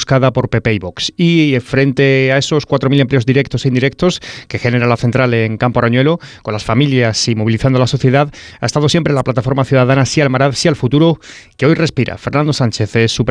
buscada por PP y Vox. Y frente a esos 4.000 empleos directos e indirectos que genera la central en Campo Arañuelo, con las familias y movilizando a la sociedad, ha estado siempre la plataforma ciudadana Sí al Maraz, Sí al Futuro, que hoy respira. Fernando Sánchez es su